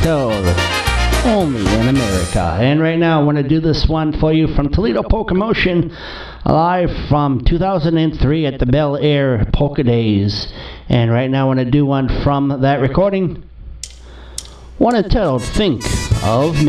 entitled Only in America. And right now I want to do this one for you from Toledo Polka Motion, live from 2003 at the Bel Air Polka Days. And right now I want to do one from that recording, one entitled Think of Me.